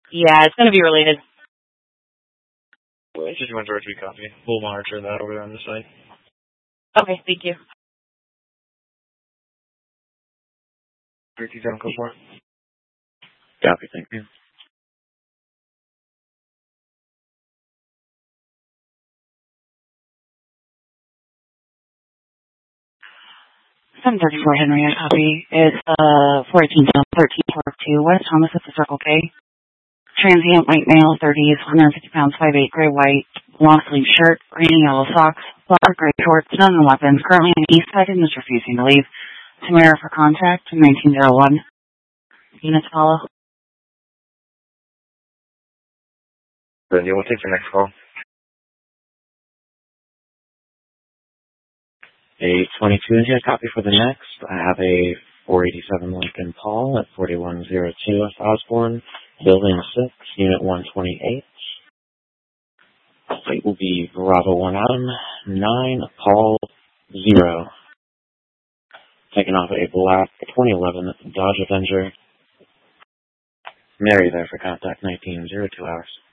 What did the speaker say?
Yeah, it's going to be related. Just want to copy. We'll monitor that over there on the site. Okay, thank you. 327, go for it. Copy, thank you. Seven 34 Henrietta copy. It's 418-13-2 West Thomas at the Circle K. Transient white male, 30s, 150 pounds, 5'8", gray white, long sleeve shirt, green and yellow socks, black gray shorts, none and weapons. Currently on the east side and is refusing to leave. Tamara for contact, 1901. Units follow. Then you will take the next call. A 22 India copy for the next. I have a 487 Lincoln Paul at 4102 West Osborne, Building 6, Unit 128. Flight will be Bravo 1 Adam, 9 Paul 0. Taking off a black 2011 Dodge Avenger. Mary there for contact 1902 hours.